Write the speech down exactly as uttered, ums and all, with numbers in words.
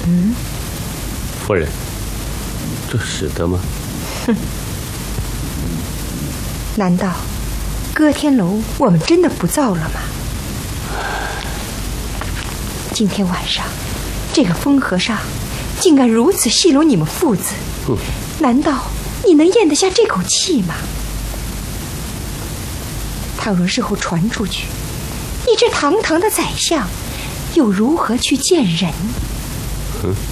嗯， 夫人，这使得吗？ 哼，难道歌天楼我们真的不造了吗？今天晚上，这个风和尚竟敢如此戏弄你们父子， 嗯， 难道你能咽得下这口气吗？倘若日后传出去，你这堂堂的宰相，又如何去见人？ 嗯。